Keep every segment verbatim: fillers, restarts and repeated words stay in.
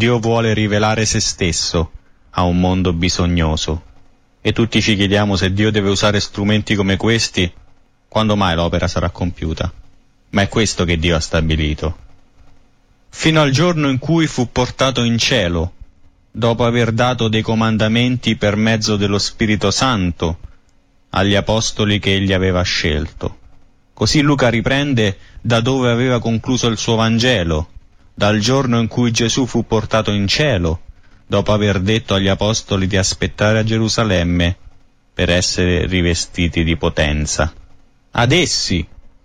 Dio vuole rivelare se stesso a un mondo bisognoso. E tutti ci chiediamo, se Dio deve usare strumenti come questi, quando mai l'opera sarà compiuta? Ma è questo che Dio ha stabilito. Fino al giorno in cui fu portato in cielo, dopo aver dato dei comandamenti per mezzo dello Spirito Santo agli apostoli che egli aveva scelto. Così Luca riprende da dove aveva concluso il suo Vangelo, dal giorno in cui Gesù fu portato in cielo, dopo aver detto agli apostoli di aspettare a Gerusalemme per essere rivestiti di potenza. Ad essi,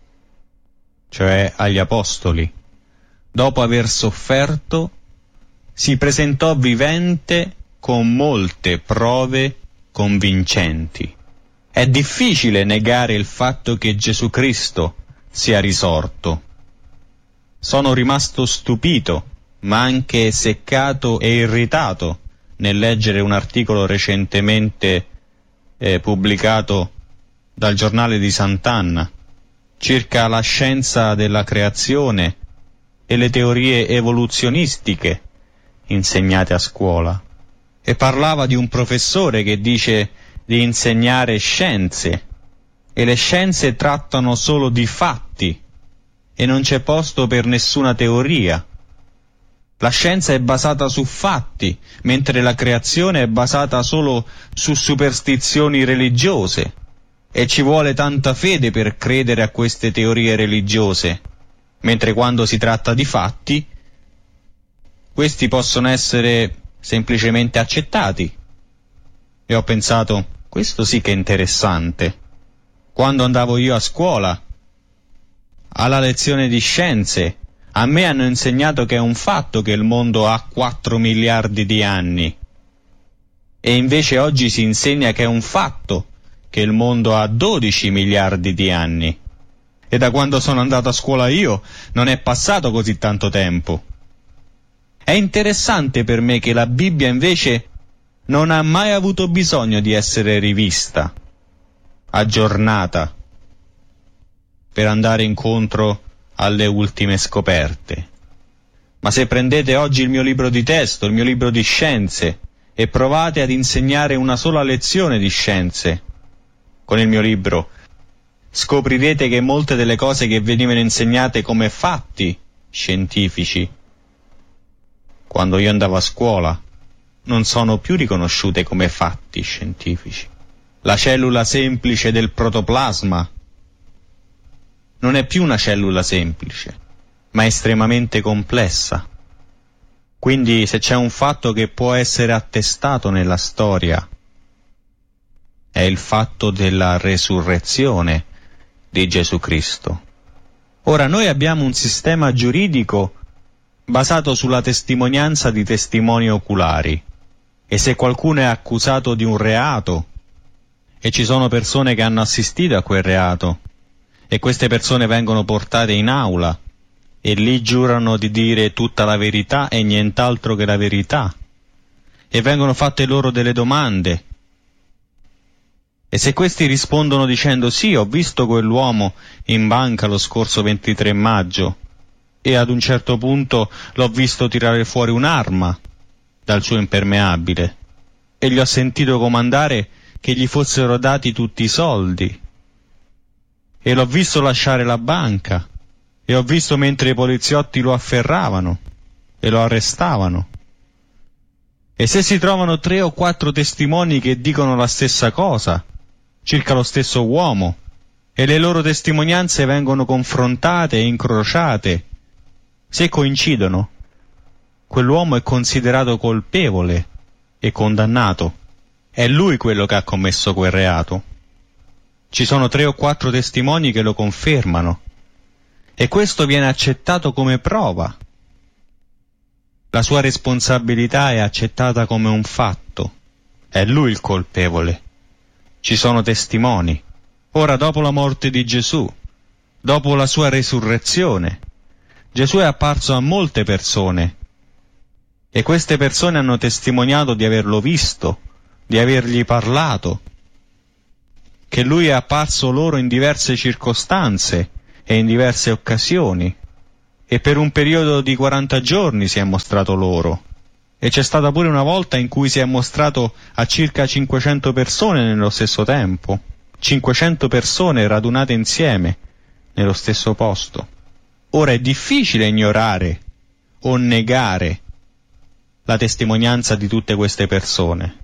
cioè agli apostoli, dopo aver sofferto, si presentò vivente con molte prove convincenti. È difficile negare il fatto che Gesù Cristo sia risorto. Sono rimasto stupito, ma anche seccato e irritato nel leggere un articolo recentemente eh, pubblicato dal giornale di Sant'Anna circa la scienza della creazione e le teorie evoluzionistiche insegnate a scuola, e parlava di un professore che dice di insegnare scienze, e le scienze trattano solo di fatti e non c'è posto per nessuna teoria. La scienza è basata su fatti, mentre la creazione è basata solo su superstizioni religiose, e ci vuole tanta fede per credere a queste teorie religiose, mentre quando si tratta di fatti, questi possono essere semplicemente accettati. E ho pensato, questo sì che è interessante. Quando andavo io a scuola, alla lezione di scienze, a me hanno insegnato che è un fatto che il mondo ha quattro miliardi di anni, e invece oggi si insegna che è un fatto che il mondo ha dodici miliardi di anni. E da quando sono andato a scuola io non è passato così tanto tempo. È interessante per me che la Bibbia invece non ha mai avuto bisogno di essere rivista, aggiornata, per andare incontro alle ultime scoperte. Ma se prendete oggi il mio libro di testo, il mio libro di scienze, e provate ad insegnare una sola lezione di scienze con il mio libro, scoprirete che molte delle cose che venivano insegnate come fatti scientifici quando io andavo a scuola non sono più riconosciute come fatti scientifici. La cellula semplice del protoplasma non è più una cellula semplice, ma è estremamente complessa. Quindi se c'è un fatto che può essere attestato nella storia, è il fatto della resurrezione di Gesù Cristo. Ora, noi abbiamo un sistema giuridico basato sulla testimonianza di testimoni oculari, e se qualcuno è accusato di un reato, e ci sono persone che hanno assistito a quel reato, e queste persone vengono portate in aula, e lì giurano di dire tutta la verità e nient'altro che la verità, e vengono fatte loro delle domande, e se questi rispondono dicendo sì, ho visto quell'uomo in banca lo scorso ventitré maggio, e ad un certo punto l'ho visto tirare fuori un'arma dal suo impermeabile, e gli ho sentito comandare che gli fossero dati tutti i soldi, e l'ho visto lasciare la banca, e ho visto mentre i poliziotti lo afferravano e lo arrestavano. E se si trovano tre o quattro testimoni che dicono la stessa cosa circa lo stesso uomo, e le loro testimonianze vengono confrontate e incrociate, se coincidono, quell'uomo è considerato colpevole e condannato. È lui quello che ha commesso quel reato. Ci sono tre o quattro testimoni che lo confermano, e questo viene accettato come prova. La sua responsabilità è accettata come un fatto. È lui il colpevole. Ci sono testimoni. Ora, dopo la morte di Gesù, dopo la sua resurrezione, Gesù è apparso a molte persone, e queste persone hanno testimoniato di averlo visto, di avergli parlato, che lui è apparso loro in diverse circostanze e in diverse occasioni, e per un periodo di quaranta giorni si è mostrato loro. E c'è stata pure una volta in cui si è mostrato a circa cinquecento persone nello stesso tempo, cinquecento persone radunate insieme nello stesso posto. Ora è difficile ignorare o negare la testimonianza di tutte queste persone.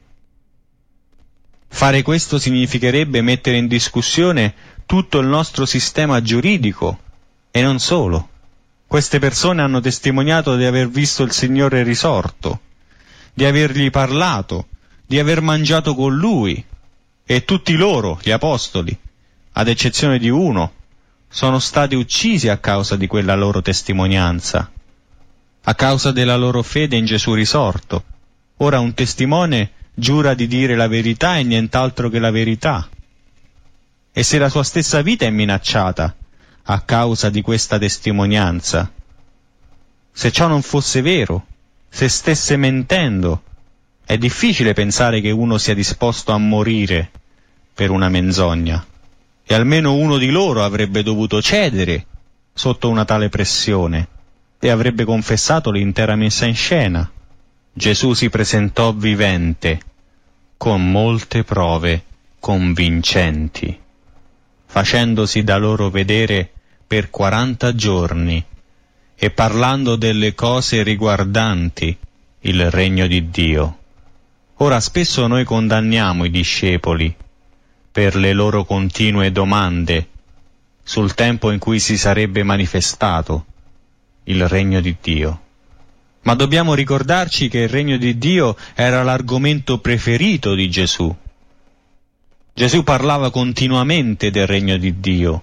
Fare questo significherebbe mettere in discussione tutto il nostro sistema giuridico, e non solo. Queste persone hanno testimoniato di aver visto il Signore risorto, di avergli parlato, di aver mangiato con Lui, e tutti loro, gli apostoli, ad eccezione di uno, sono stati uccisi a causa di quella loro testimonianza, a causa della loro fede in Gesù risorto. Ora un testimone giura di dire la verità e nient'altro che la verità. E se la sua stessa vita è minacciata a causa di questa testimonianza, se ciò non fosse vero, se stesse mentendo, è difficile pensare che uno sia disposto a morire per una menzogna. E almeno uno di loro avrebbe dovuto cedere sotto una tale pressione e avrebbe confessato l'intera messa in scena. Gesù si presentò vivente, con molte prove convincenti, facendosi da loro vedere per quaranta giorni e parlando delle cose riguardanti il regno di Dio. Ora spesso noi condanniamo i discepoli per le loro continue domande sul tempo in cui si sarebbe manifestato il regno di Dio. Ma dobbiamo ricordarci che il regno di Dio era l'argomento preferito di Gesù. Gesù parlava continuamente del regno di Dio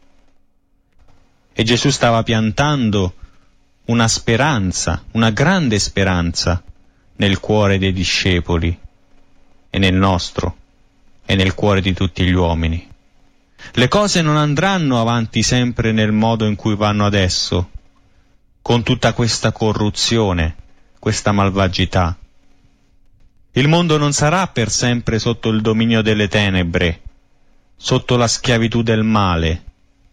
e Gesù stava piantando una speranza, una grande speranza nel cuore dei discepoli e nel nostro e nel cuore di tutti gli uomini. Le cose non andranno avanti sempre nel modo in cui vanno adesso, con tutta questa corruzione, questa malvagità. Il mondo non sarà per sempre sotto il dominio delle tenebre, sotto la schiavitù del male.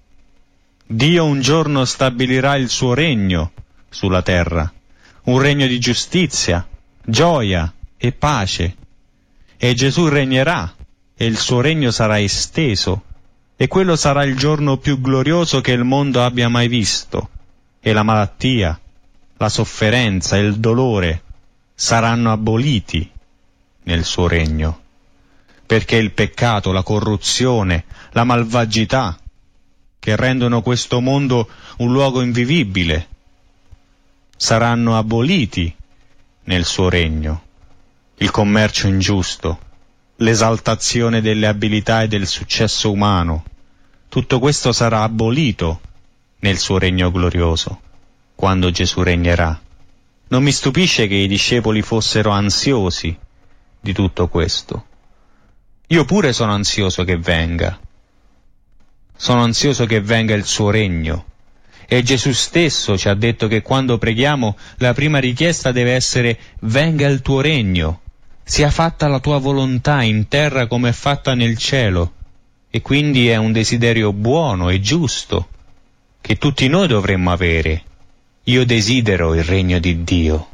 Dio un giorno stabilirà il suo regno sulla terra, un regno di giustizia, gioia e pace. E Gesù regnerà, e il suo regno sarà esteso, e quello sarà il giorno più glorioso che il mondo abbia mai visto. E la malattia, la sofferenza e il dolore saranno aboliti nel suo regno, perché il peccato, la corruzione, la malvagità, che rendono questo mondo un luogo invivibile, saranno aboliti nel suo regno. Il commercio ingiusto, l'esaltazione delle abilità e del successo umano, tutto questo sarà abolito nel suo regno glorioso, quando Gesù regnerà. Non mi stupisce che i discepoli fossero ansiosi di tutto questo. Io pure sono ansioso che venga. Sono ansioso che venga il suo regno. E Gesù stesso ci ha detto che quando preghiamo la prima richiesta deve essere: venga il tuo regno, sia fatta la tua volontà in terra come è fatta nel cielo. E quindi è un desiderio buono e giusto che tutti noi dovremmo avere. Io desidero il regno di Dio.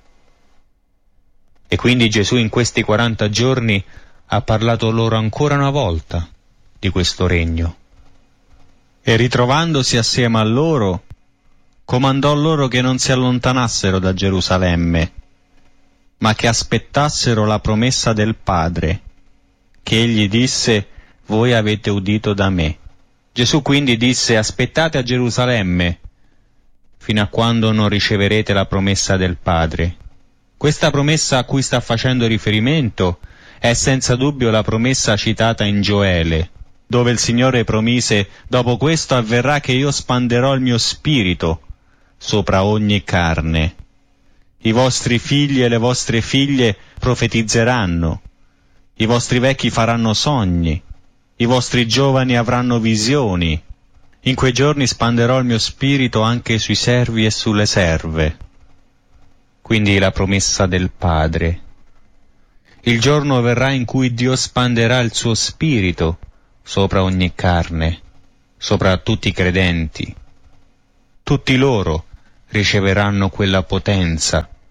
E quindi Gesù in questi quaranta giorni ha parlato loro ancora una volta di questo regno. E ritrovandosi assieme a loro, comandò loro che non si allontanassero da Gerusalemme, ma che aspettassero la promessa del Padre, che egli disse: voi avete udito da me. Gesù quindi disse: aspettate a Gerusalemme, fino a quando non riceverete la promessa del Padre. Questa promessa a cui sta facendo riferimento è senza dubbio la promessa citata in Gioele, dove il Signore promise: dopo questo avverrà che io spanderò il mio spirito sopra ogni carne. I vostri figli e le vostre figlie profetizzeranno, i vostri vecchi faranno sogni, i vostri giovani avranno visioni. In quei giorni spanderò il mio spirito anche sui servi e sulle serve. Quindi la promessa del Padre. Il giorno verrà in cui Dio spanderà il suo spirito sopra ogni carne, sopra tutti i credenti. Tutti loro riceveranno quella potenza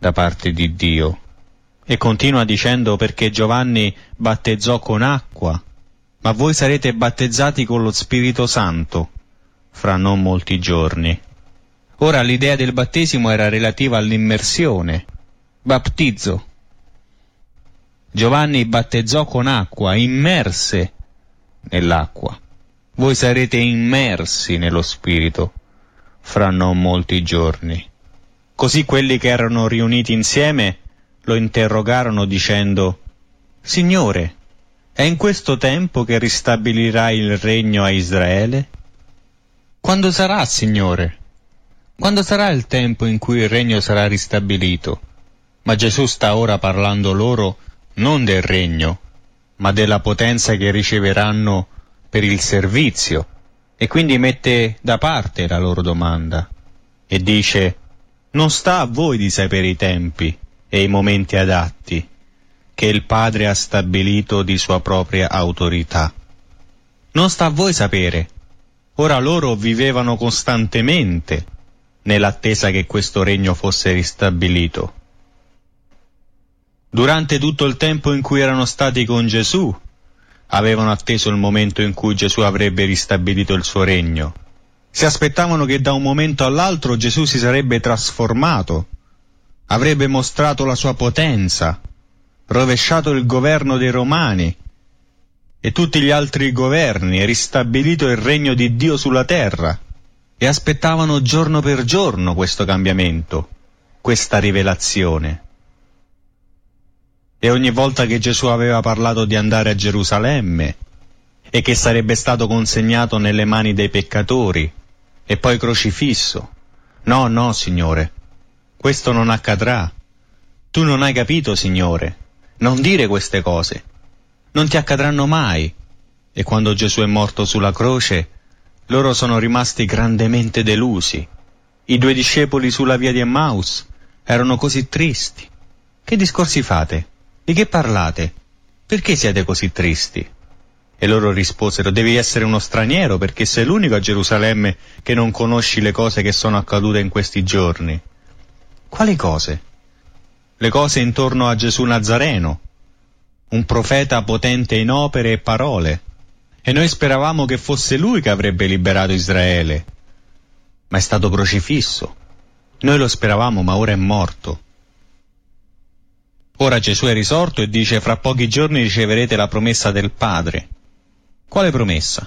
da parte di Dio. E continua dicendo: perché Giovanni battezzò con acqua, ma voi sarete battezzati con lo Spirito Santo fra non molti giorni. Ora l'idea del battesimo era relativa all'immersione, battizzo. Giovanni battezzò con acqua, immerse nell'acqua. Voi sarete immersi nello Spirito fra non molti giorni. Così quelli che erano riuniti insieme lo interrogarono dicendo: Signore, è in questo tempo che ristabilirai il regno a Israele? Quando sarà, Signore? Quando sarà il tempo in cui il regno sarà ristabilito? Ma Gesù sta ora parlando loro non del regno, ma della potenza che riceveranno per il servizio, e quindi mette da parte la loro domanda e dice: non sta a voi di sapere i tempi e i momenti adatti che il Padre ha stabilito di sua propria autorità. Non sta a voi sapere. Ora loro vivevano costantemente nell'attesa che questo regno fosse ristabilito. Durante tutto il tempo in cui erano stati con Gesù, avevano atteso il momento in cui Gesù avrebbe ristabilito il suo regno. Si aspettavano che da un momento all'altro Gesù si sarebbe trasformato, avrebbe mostrato la sua potenza, rovesciato il governo dei Romani e tutti gli altri governi e ristabilito il regno di Dio sulla terra, e aspettavano giorno per giorno questo cambiamento, questa rivelazione. E ogni volta che Gesù aveva parlato di andare a Gerusalemme e che sarebbe stato consegnato nelle mani dei peccatori e poi crocifisso: no, no, Signore, questo non accadrà. Tu non hai capito, Signore, non dire queste cose, non ti accadranno mai. E quando Gesù è morto sulla croce, loro sono rimasti grandemente delusi. I due discepoli sulla via di Emmaus erano così tristi. Che discorsi fate? Di che parlate? Perché siete così tristi? E loro risposero: devi essere uno straniero, perché sei l'unico a Gerusalemme che non conosci le cose che sono accadute in questi giorni. Quali cose? Le cose intorno a Gesù Nazareno, un profeta potente in opere e parole, e noi speravamo che fosse lui che avrebbe liberato Israele, ma è stato crocifisso. Noi lo speravamo, ma ora è morto. Ora Gesù è risorto e dice: fra pochi giorni riceverete la promessa del Padre. Quale promessa?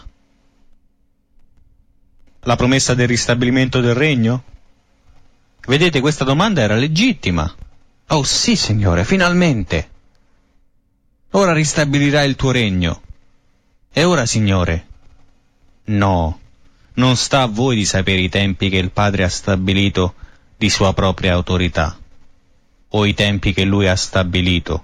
La promessa del ristabilimento del regno? Vedete, questa domanda era legittima. Oh sì, Signore, finalmente. Ora ristabilirai il tuo regno. E ora, Signore? No, non sta a voi di sapere i tempi che il Padre ha stabilito di sua propria autorità, o i tempi che Lui ha stabilito.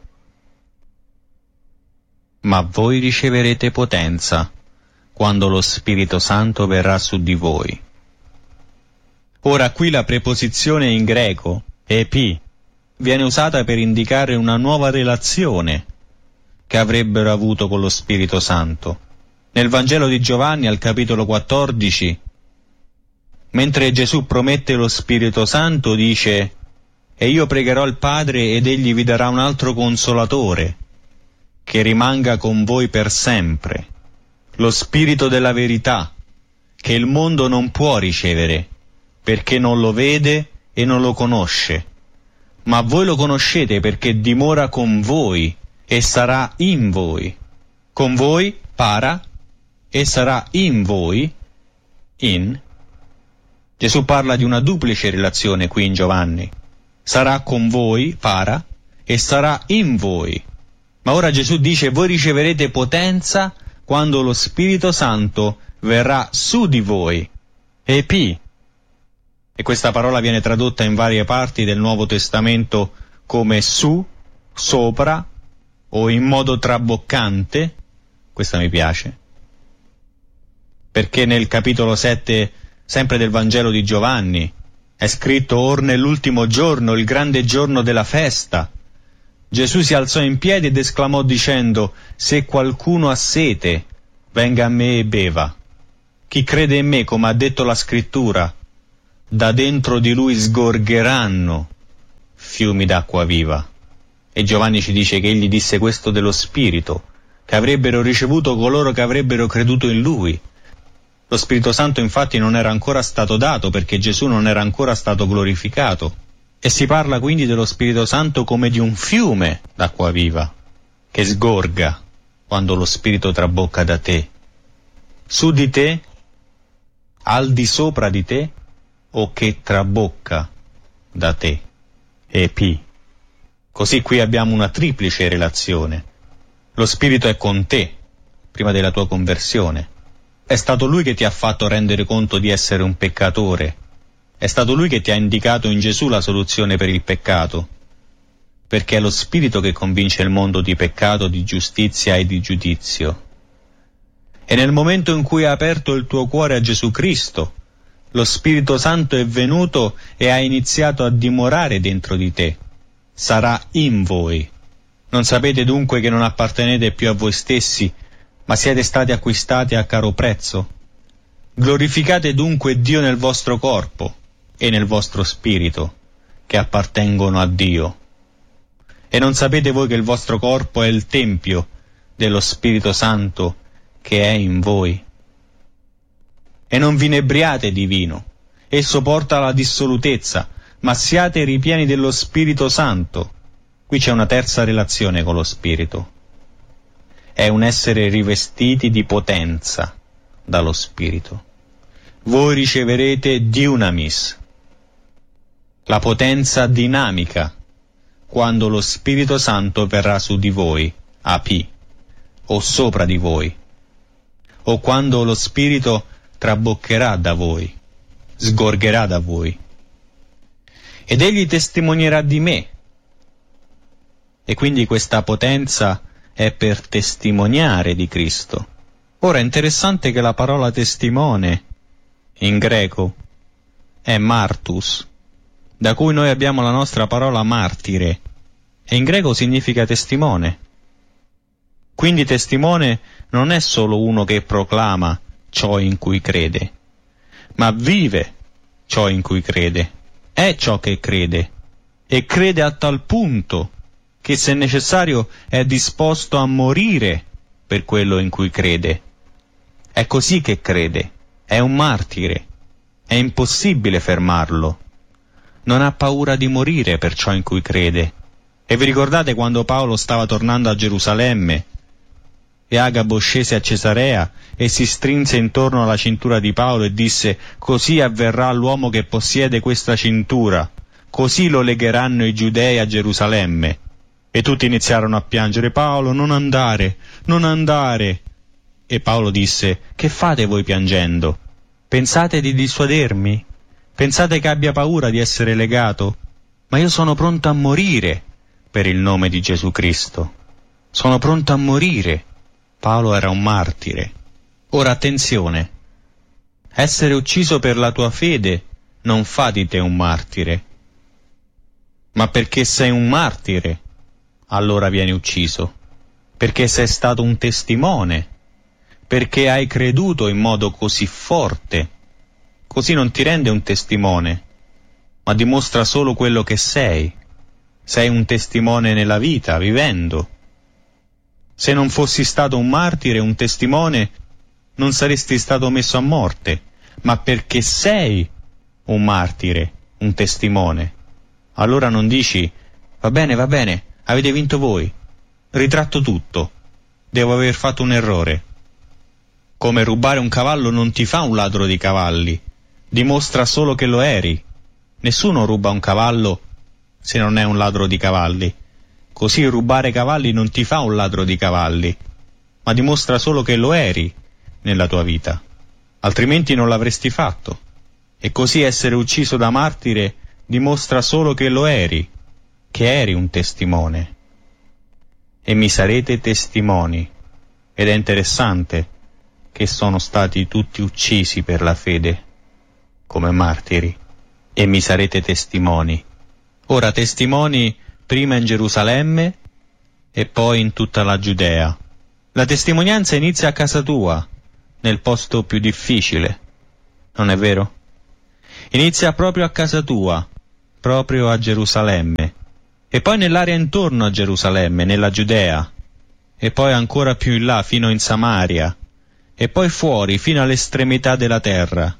Ma voi riceverete potenza quando lo Spirito Santo verrà su di voi. Ora qui la preposizione in greco, epi, viene usata per indicare una nuova relazione che avrebbero avuto con lo Spirito Santo. Nel Vangelo di Giovanni, al capitolo quattordici, mentre Gesù promette lo Spirito Santo, dice: e io pregherò il Padre ed egli vi darà un altro consolatore, che rimanga con voi per sempre, lo Spirito della verità, che il mondo non può ricevere, perché non lo vede e non lo conosce. Ma voi lo conoscete perché dimora con voi e sarà in voi. Con voi, para, e sarà in voi, in. Gesù parla di una duplice relazione qui in Giovanni. Sarà con voi, para, e sarà in voi. Ma ora Gesù dice: voi riceverete potenza quando lo Spirito Santo verrà su di voi. Epi. E questa parola viene tradotta in varie parti del Nuovo Testamento come su, sopra, o in modo traboccante. Questa mi piace, perché nel capitolo sette, sempre del Vangelo di Giovanni, è scritto: or nell'ultimo giorno, il grande giorno della festa, Gesù si alzò in piedi ed esclamò dicendo: se qualcuno ha sete, venga a me e beva. Chi crede in me, come ha detto la Scrittura, da dentro di lui sgorgeranno fiumi d'acqua viva. E Giovanni ci dice che egli disse questo dello Spirito, che avrebbero ricevuto coloro che avrebbero creduto in Lui. Lo Spirito Santo infatti non era ancora stato dato perché Gesù non era ancora stato glorificato. E si parla quindi dello Spirito Santo come di un fiume d'acqua viva, che sgorga quando lo Spirito trabocca da te. Su di te, al di sopra di te, o che trabocca da te. Epi. Così qui abbiamo una triplice relazione. Lo Spirito è con te, prima della tua conversione. È stato Lui che ti ha fatto rendere conto di essere un peccatore. È stato Lui che ti ha indicato in Gesù la soluzione per il peccato. Perché è lo Spirito che convince il mondo di peccato, di giustizia e di giudizio. E nel momento in cui hai aperto il tuo cuore a Gesù Cristo, lo Spirito Santo è venuto e ha iniziato a dimorare dentro di te. Sarà in voi. Non sapete dunque che non appartenete più a voi stessi, ma siete stati acquistati a caro prezzo? Glorificate dunque Dio nel vostro corpo e nel vostro spirito, che appartengono a Dio. E non sapete voi che il vostro corpo è il tempio dello Spirito Santo che è in voi? E non vi inebriate di vino, esso porta alla dissolutezza, ma siate ripieni dello Spirito Santo. Qui c'è una terza relazione con lo Spirito. È un essere rivestiti di potenza dallo Spirito. Voi riceverete dunamis, la potenza dinamica, quando lo Spirito Santo verrà su di voi, api, o sopra di voi, o quando lo Spirito traboccherà da voi, sgorgerà da voi. Ed egli testimonierà di me. E quindi questa potenza è per testimoniare di Cristo. Ora è interessante che la parola testimone in greco è martus, da cui noi abbiamo la nostra parola martire, e in greco significa testimone. Quindi testimone non è solo uno che proclama ciò in cui crede, ma vive ciò in cui crede, è ciò che crede, e crede a tal punto che se necessario è disposto a morire per quello in cui crede. È così che crede, è un martire, è impossibile fermarlo. Non ha paura di morire per ciò in cui crede. E vi ricordate quando Paolo stava tornando a Gerusalemme e Agabo scese a Cesarea e si strinse intorno alla cintura di Paolo e disse: così avverrà all'uomo che possiede questa cintura, così lo legheranno i giudei a Gerusalemme. E tutti iniziarono a piangere: Paolo, non andare, non andare. E Paolo disse: che fate voi piangendo? Pensate di dissuadermi? Pensate che abbia paura di essere legato? Ma io sono pronto a morire per il nome di Gesù Cristo. Sono pronto a morire. Paolo era un martire. Ora attenzione, essere ucciso per la tua fede non fa di te un martire, ma perché sei un martire allora vieni ucciso, perché sei stato un testimone, perché hai creduto in modo così forte. Così non ti rende un testimone, ma dimostra solo quello che sei. Sei un testimone nella vita, vivendo. Se non fossi stato un martire, un testimone, non saresti stato messo a morte, ma perché sei un martire, un testimone. Allora non dici: va bene, va bene, avete vinto voi, ritratto tutto, devo aver fatto un errore. Come rubare un cavallo non ti fa un ladro di cavalli, dimostra solo che lo eri. Nessuno ruba un cavallo se non è un ladro di cavalli. Così rubare cavalli non ti fa un ladro di cavalli, ma dimostra solo che lo eri nella tua vita, altrimenti non l'avresti fatto. E così essere ucciso da martire dimostra solo che lo eri, che eri un testimone. E mi sarete testimoni. Ed è interessante che sono stati tutti uccisi per la fede, come martiri, e mi sarete testimoni. Ora testimoni prima in Gerusalemme e poi in tutta la Giudea. La testimonianza inizia a casa tua, nel posto più difficile, non è vero? Inizia proprio a casa tua, proprio a Gerusalemme, e poi nell'area intorno a Gerusalemme, nella Giudea, e poi ancora più in là fino in Samaria, e poi fuori fino all'estremità della terra.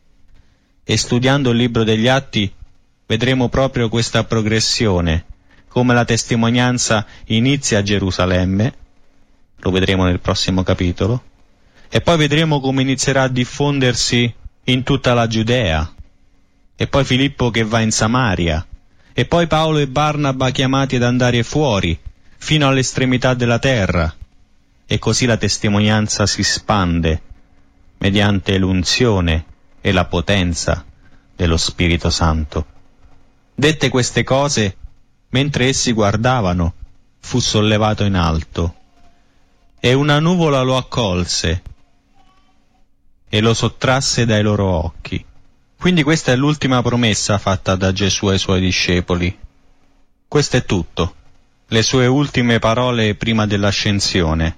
E studiando il libro degli Atti vedremo proprio questa progressione, come la testimonianza inizia a Gerusalemme, lo vedremo nel prossimo capitolo, e poi vedremo come inizierà a diffondersi in tutta la Giudea, e poi Filippo che va in Samaria, e poi Paolo e Barnaba chiamati ad andare fuori, fino all'estremità della terra, e così la testimonianza si spande, mediante l'unzione e la potenza dello Spirito Santo. Dette queste cose, mentre essi guardavano, fu sollevato in alto, e una nuvola lo accolse e lo sottrasse dai loro occhi. Quindi questa è l'ultima promessa fatta da Gesù ai suoi discepoli. Questo è tutto, le sue ultime parole prima dell'ascensione.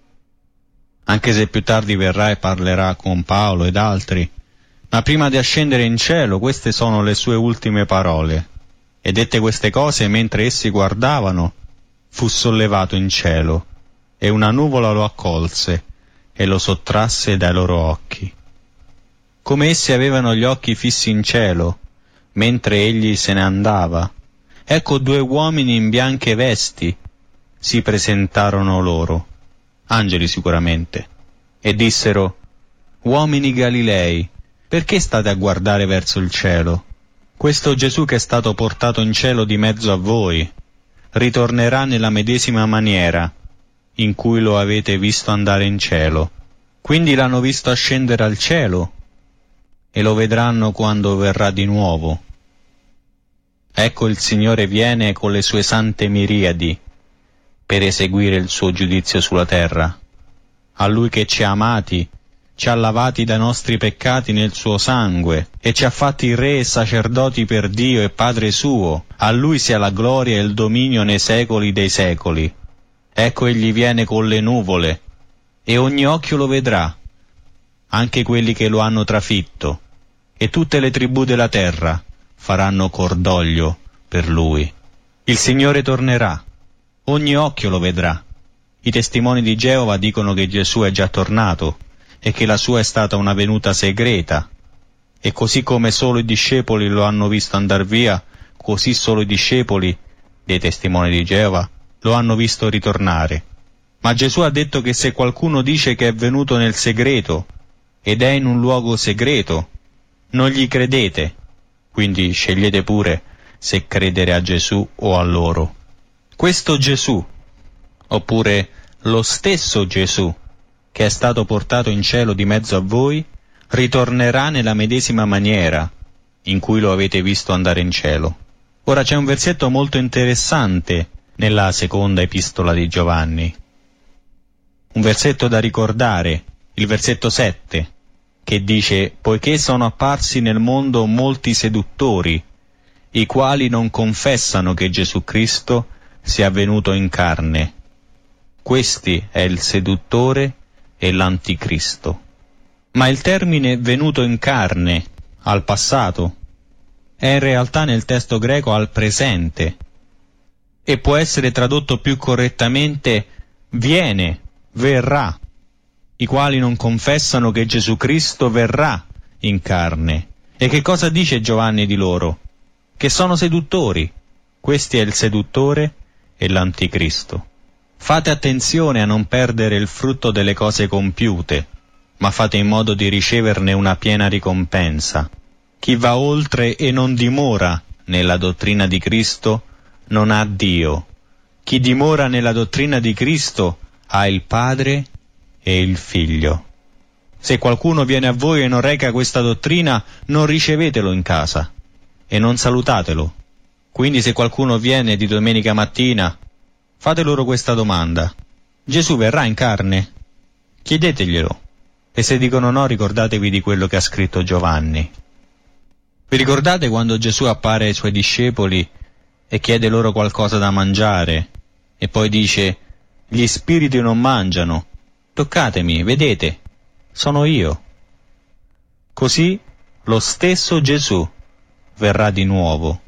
Anche se più tardi verrà e parlerà con Paolo ed altri, ma prima di ascendere in cielo queste sono le sue ultime parole. E dette queste cose mentre essi guardavano, fu sollevato in cielo, e una nuvola lo accolse e lo sottrasse dai loro occhi. Come essi avevano gli occhi fissi in cielo, mentre egli se ne andava, ecco due uomini in bianche vesti si presentarono loro, angeli sicuramente, e dissero: «Uomini Galilei, perché state a guardare verso il cielo? Questo Gesù che è stato portato in cielo di mezzo a voi, ritornerà nella medesima maniera in cui lo avete visto andare in cielo». Quindi l'hanno visto ascendere al cielo e lo vedranno quando verrà di nuovo. Ecco il Signore viene con le sue sante miriadi per eseguire il suo giudizio sulla terra. A Lui che ci ha amati, ci ha lavati dai nostri peccati nel suo sangue e ci ha fatti re e sacerdoti per Dio e Padre suo, a Lui sia la gloria e il dominio nei secoli dei secoli. Ecco egli viene con le nuvole, e ogni occhio lo vedrà, anche quelli che lo hanno trafitto, e tutte le tribù della terra faranno cordoglio per lui. Il Signore tornerà, ogni occhio lo vedrà. I testimoni di Geova dicono che Gesù è già tornato e che la sua è stata una venuta segreta, e così come solo i discepoli lo hanno visto andar via, così solo i discepoli dei testimoni di Geova lo hanno visto ritornare. Ma Gesù ha detto che se qualcuno dice che è venuto nel segreto ed è in un luogo segreto, non gli credete, quindi scegliete pure se credere a Gesù o a loro. Questo Gesù, oppure lo stesso Gesù che è stato portato in cielo di mezzo a voi, ritornerà nella medesima maniera in cui lo avete visto andare in cielo. Ora c'è un versetto molto interessante nella seconda epistola di Giovanni, un versetto da ricordare, il versetto sette, che dice: «Poiché sono apparsi nel mondo molti seduttori, i quali non confessano che Gesù Cristo sia venuto in carne. Questi è il seduttore e l'anticristo». Ma il termine venuto in carne, al passato, è in realtà nel testo greco al presente, e può essere tradotto più correttamente viene, verrà, i quali non confessano che Gesù Cristo verrà in carne. E che cosa dice Giovanni di loro? Che sono seduttori. Questi è il seduttore e l'anticristo. Fate attenzione a non perdere il frutto delle cose compiute, ma fate in modo di riceverne una piena ricompensa. Chi va oltre e non dimora nella dottrina di Cristo non ha Dio. Chi dimora nella dottrina di Cristo ha il Padre e il Figlio. Se qualcuno viene a voi e non reca questa dottrina, non ricevetelo in casa e non salutatelo. Quindi se qualcuno viene di domenica mattina, fate loro questa domanda: Gesù verrà in carne? Chiedeteglielo. E se dicono no, ricordatevi di quello che ha scritto Giovanni. Vi ricordate quando Gesù appare ai suoi discepoli e chiede loro qualcosa da mangiare e poi dice: gli spiriti non mangiano, toccatemi, vedete, sono io. Così lo stesso Gesù verrà di nuovo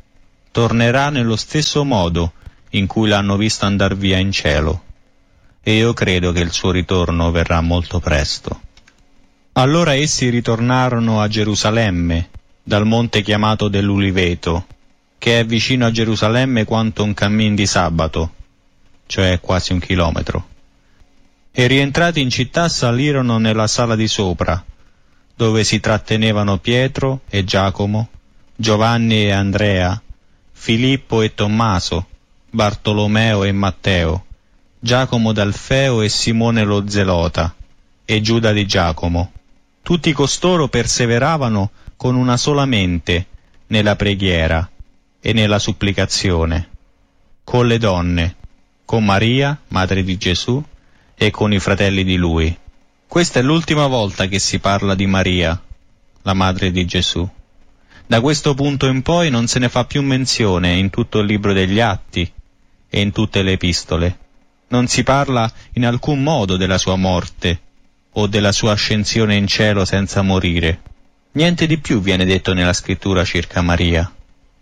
tornerà nello stesso modo in cui l'hanno visto andar via in cielo, e io credo che il suo ritorno verrà molto presto. Allora essi ritornarono a Gerusalemme, dal monte chiamato dell'Uliveto, che è vicino a Gerusalemme quanto un cammin di sabato, cioè quasi un chilometro. E rientrati in città salirono nella sala di sopra, dove si trattenevano Pietro e Giacomo, Giovanni e Andrea, Filippo e Tommaso, Bartolomeo e Matteo, Giacomo d'Alfeo e Simone lo Zelota, e Giuda di Giacomo. Tutti costoro perseveravano con una sola mente nella preghiera e nella supplicazione, con le donne, con Maria, madre di Gesù, e con i fratelli di lui. Questa è l'ultima volta che si parla di Maria, la madre di Gesù. Da questo punto in poi non se ne fa più menzione in tutto il libro degli Atti e in tutte le epistole. Non si parla in alcun modo della sua morte o della sua ascensione in cielo senza morire. Niente di più viene detto nella scrittura circa Maria.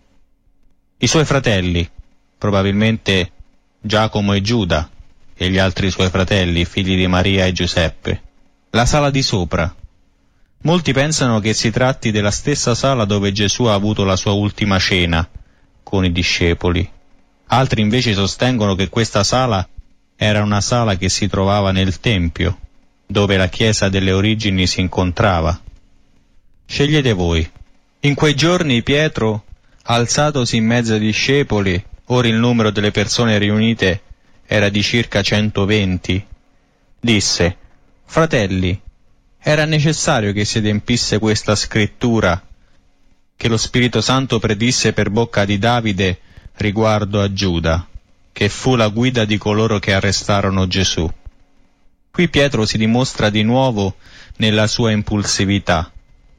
I suoi fratelli, probabilmente Giacomo e Giuda, e gli altri suoi fratelli, figli di Maria e Giuseppe. La sala di sopra. Molti pensano che si tratti della stessa sala dove Gesù ha avuto la sua ultima cena con i discepoli. Altri invece sostengono che questa sala era una sala che si trovava nel Tempio, dove la Chiesa delle origini si incontrava. Scegliete voi. In quei giorni Pietro, alzatosi in mezzo ai discepoli, ora il numero delle persone riunite era di circa centoventi, disse: «Fratelli, era necessario che si adempisse questa scrittura che lo Spirito Santo predisse per bocca di Davide riguardo a Giuda, che fu la guida di coloro che arrestarono Gesù». Qui Pietro si dimostra di nuovo nella sua impulsività.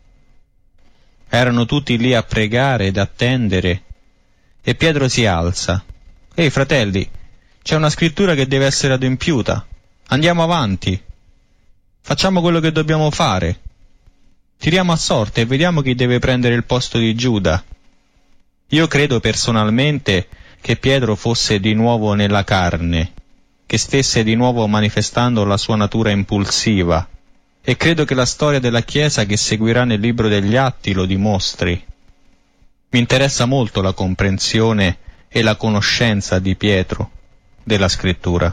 Erano tutti lì a pregare ed attendere, e Pietro si alza. «Ehi fratelli, c'è una scrittura che deve essere adempiuta. Andiamo avanti. Facciamo quello che dobbiamo fare. Tiriamo a sorte e vediamo chi deve prendere il posto di Giuda». Io credo personalmente che Pietro fosse di nuovo nella carne, che stesse di nuovo manifestando la sua natura impulsiva, e credo che la storia della Chiesa che seguirà nel libro degli Atti lo dimostri. Mi interessa molto la comprensione e la conoscenza di Pietro della Scrittura,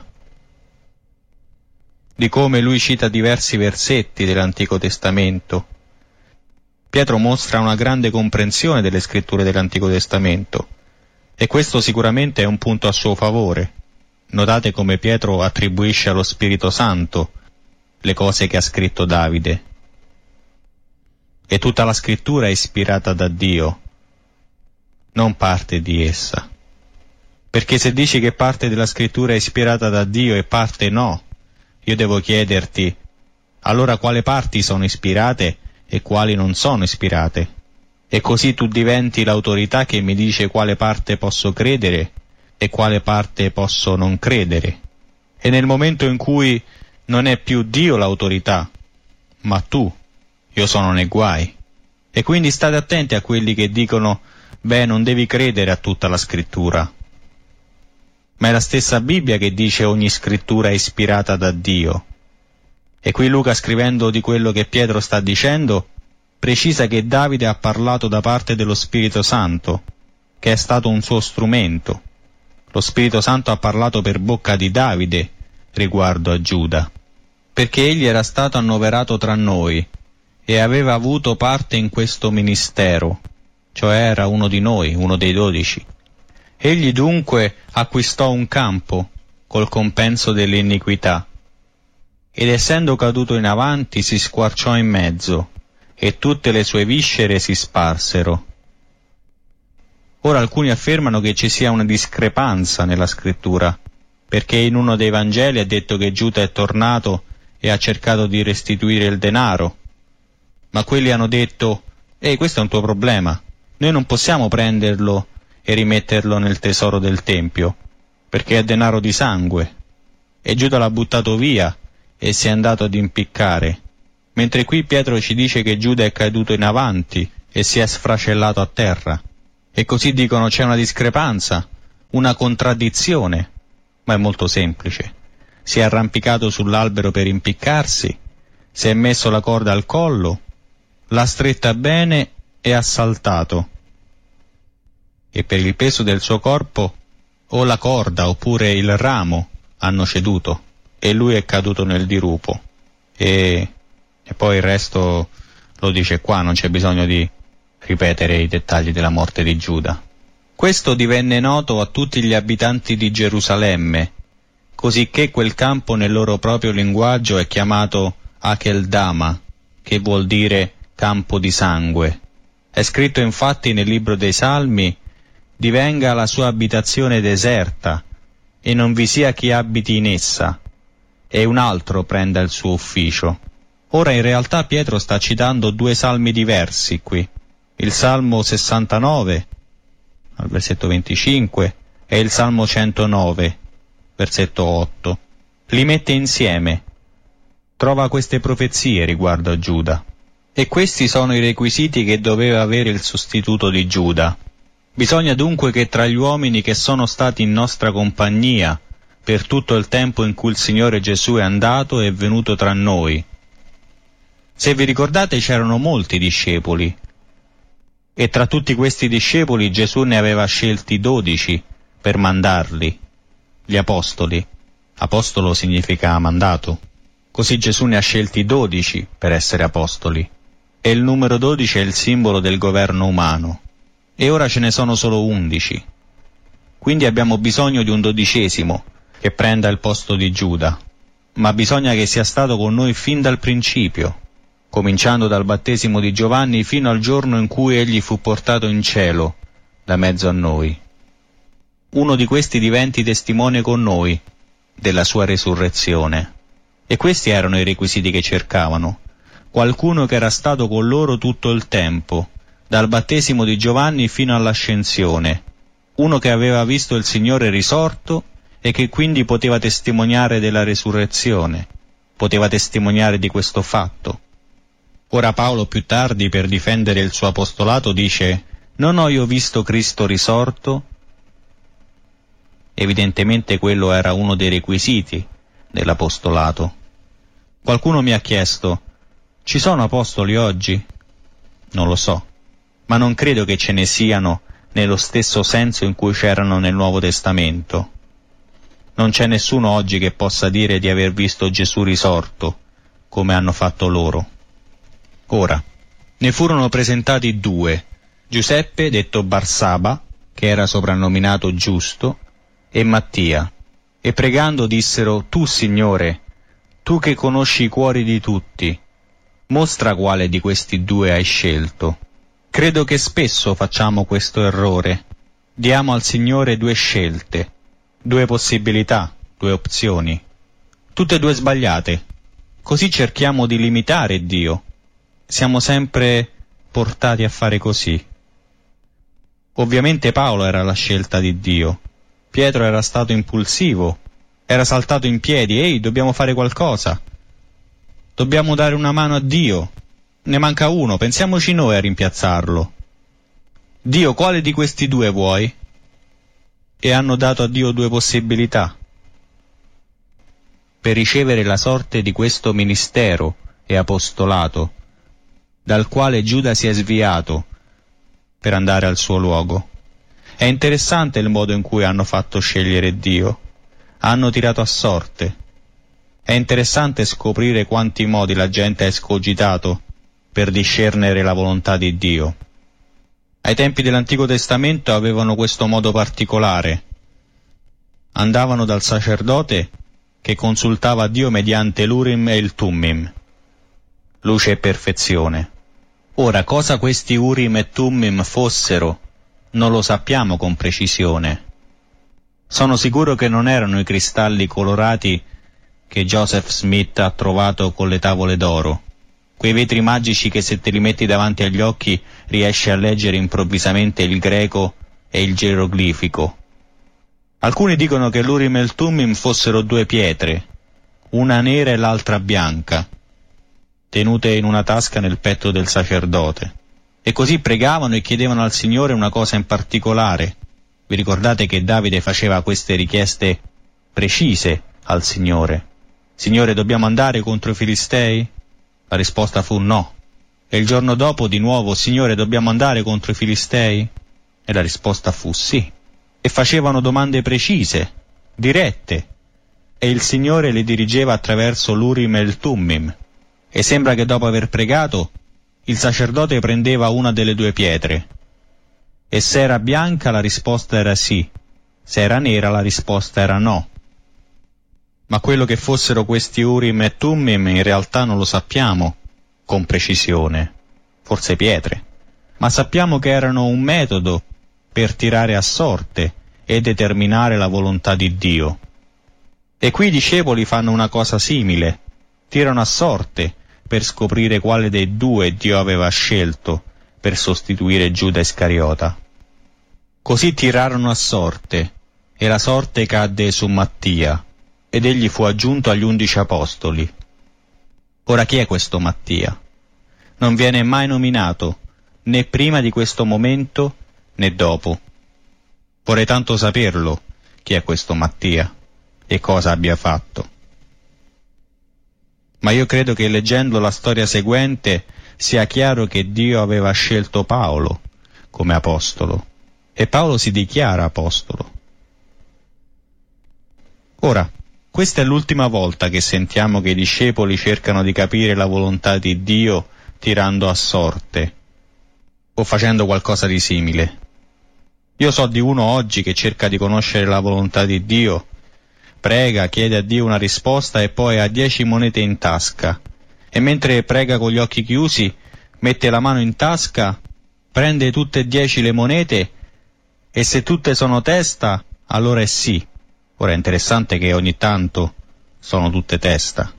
di come lui cita diversi versetti dell'Antico Testamento. Pietro mostra una grande comprensione delle Scritture dell'Antico Testamento, e questo sicuramente è un punto a suo favore. Notate come Pietro attribuisce allo Spirito Santo le cose che ha scritto Davide. E tutta la Scrittura è ispirata da Dio, non parte di essa. Perché se dici che parte della Scrittura è ispirata da Dio e parte no, io devo chiederti, allora quali parti sono ispirate e quali non sono ispirate? E così tu diventi l'autorità che mi dice quale parte posso credere e quale parte posso non credere. E nel momento in cui non è più Dio l'autorità, ma tu, io sono nei guai. E quindi state attenti a quelli che dicono, beh, non devi credere a tutta la Scrittura. Ma è la stessa Bibbia che dice ogni scrittura è ispirata da Dio. E qui Luca, scrivendo di quello che Pietro sta dicendo, precisa che Davide ha parlato da parte dello Spirito Santo, che è stato un suo strumento. Lo Spirito Santo ha parlato per bocca di Davide riguardo a Giuda, perché egli era stato annoverato tra noi e aveva avuto parte in questo ministero, cioè era uno di noi, uno dei dodici. Egli dunque acquistò un campo col compenso dell'iniquità, ed essendo caduto in avanti si squarciò in mezzo, e tutte le sue viscere si sparsero. Ora alcuni affermano che ci sia una discrepanza nella Scrittura, perché in uno dei Vangeli è detto che Giuda è tornato e ha cercato di restituire il denaro, ma quelli hanno detto, ehi, questo è un tuo problema, noi non possiamo prenderlo e rimetterlo nel tesoro del Tempio, perché è denaro di sangue. E Giuda l'ha buttato via e si è andato ad impiccare, mentre qui Pietro ci dice che Giuda è caduto in avanti e si è sfracellato a terra. E così dicono c'è una discrepanza, una contraddizione, ma è molto semplice. Si è arrampicato sull'albero per impiccarsi, si è messo la corda al collo, l'ha stretta bene e ha saltato. E per il peso del suo corpo o la corda oppure il ramo hanno ceduto e lui è caduto nel dirupo. E, e poi il resto lo dice qua, non c'è bisogno di ripetere i dettagli della morte di Giuda. Questo divenne noto a tutti gli abitanti di Gerusalemme, cosicché quel campo nel loro proprio linguaggio è chiamato Akeldama, che vuol dire campo di sangue. È scritto infatti nel libro dei Salmi: divenga la sua abitazione deserta, e non vi sia chi abiti in essa, e un altro prenda il suo ufficio. Ora in realtà Pietro sta citando due salmi diversi qui, il Salmo sessantanove, al versetto venticinque, e il Salmo centonove, versetto otto. Li mette insieme, trova queste profezie riguardo a Giuda. E questi sono i requisiti che doveva avere il sostituto di Giuda. Bisogna dunque che tra gli uomini che sono stati in nostra compagnia per tutto il tempo in cui il Signore Gesù è andato e è venuto tra noi. Se vi ricordate c'erano molti discepoli, e tra tutti questi discepoli Gesù ne aveva scelti dodici per mandarli, gli apostoli. Apostolo significa mandato. Così Gesù ne ha scelti dodici per essere apostoli, e il numero dodici è il simbolo del governo umano. E ora ce ne sono solo undici. Quindi abbiamo bisogno di un dodicesimo che prenda il posto di Giuda, ma bisogna che sia stato con noi fin dal principio, cominciando dal battesimo di Giovanni fino al giorno in cui egli fu portato in cielo da mezzo a noi. Uno di questi diventi testimone con noi della sua resurrezione. E questi erano i requisiti che cercavano: qualcuno che era stato con loro tutto il tempo, dal battesimo di Giovanni fino all'ascensione, uno che aveva visto il Signore risorto e che quindi poteva testimoniare della resurrezione, poteva testimoniare di questo fatto. Ora Paolo più tardi, per difendere il suo apostolato, dice: non ho io visto Cristo risorto? Evidentemente quello era uno dei requisiti dell'apostolato. Qualcuno mi ha chiesto: ci sono apostoli oggi? Non lo so, ma non credo che ce ne siano nello stesso senso in cui c'erano nel Nuovo Testamento. Non c'è nessuno oggi che possa dire di aver visto Gesù risorto, come hanno fatto loro. Ora, ne furono presentati due, Giuseppe, detto Barsaba, che era soprannominato Giusto, e Mattia, e pregando dissero: tu, Signore, tu che conosci i cuori di tutti, mostra quale di questi due hai scelto. Credo che spesso facciamo questo errore. Diamo al Signore due scelte, due possibilità, due opzioni, tutte e due sbagliate. Così cerchiamo di limitare Dio. Siamo sempre portati a fare così. Ovviamente Paolo era la scelta di Dio. Pietro era stato impulsivo, era saltato in piedi: ehi, dobbiamo fare qualcosa. Dobbiamo dare una mano a Dio. Ne manca uno, pensiamoci noi a rimpiazzarlo. Dio, quale di questi due vuoi? E hanno dato a Dio due possibilità per ricevere la sorte di questo ministero e apostolato, dal quale Giuda si è sviato per andare al suo luogo. È interessante il modo in cui hanno fatto scegliere Dio. Hanno tirato a sorte. È interessante scoprire quanti modi la gente ha escogitato per discernere la volontà di Dio. Ai tempi dell'Antico Testamento avevano questo modo particolare. Andavano dal sacerdote che consultava Dio mediante l'Urim e il Tummim, luce e perfezione. Ora, cosa questi Urim e Tummim fossero non lo sappiamo con precisione. Sono sicuro che non erano i cristalli colorati che Joseph Smith ha trovato con le tavole d'oro, quei vetri magici che se te li metti davanti agli occhi riesci a leggere improvvisamente il greco e il geroglifico. Alcuni dicono che l'Urim e il Tummim fossero due pietre, una nera e l'altra bianca, tenute in una tasca nel petto del sacerdote. E così pregavano e chiedevano al Signore una cosa in particolare. Vi ricordate che Davide faceva queste richieste precise al Signore? Signore, dobbiamo andare contro i Filistei? La risposta fu no. E il giorno dopo di nuovo, Signore, dobbiamo andare contro i Filistei? E la risposta fu sì. E facevano domande precise, dirette, e il Signore le dirigeva attraverso l'Urim e il Tummim. E sembra che dopo aver pregato, il sacerdote prendeva una delle due pietre, e se era bianca la risposta era sì, se era nera la risposta era no. Ma quello che fossero questi Urim e Tummim in realtà non lo sappiamo con precisione, forse pietre, ma sappiamo che erano un metodo per tirare a sorte e determinare la volontà di Dio. E qui i discepoli fanno una cosa simile, tirano a sorte per scoprire quale dei due Dio aveva scelto per sostituire Giuda Iscariota. Così tirarono a sorte, e la sorte cadde su Mattia, ed egli fu aggiunto agli undici apostoli. Ora chi è questo Mattia? Non viene mai nominato, né prima di questo momento, né dopo. Vorrei tanto saperlo, chi è questo Mattia, e cosa abbia fatto. Ma io credo che leggendo la storia seguente sia chiaro che Dio aveva scelto Paolo come apostolo, e Paolo si dichiara apostolo. Ora, questa è l'ultima volta che sentiamo che i discepoli cercano di capire la volontà di Dio tirando a sorte, o facendo qualcosa di simile. Io so di uno oggi che cerca di conoscere la volontà di Dio, prega, chiede a Dio una risposta e poi ha dieci monete in tasca, e mentre prega con gli occhi chiusi, mette la mano in tasca, prende tutte e dieci le monete, e se tutte sono testa, allora è sì. Ora è interessante che ogni tanto sono tutte testa,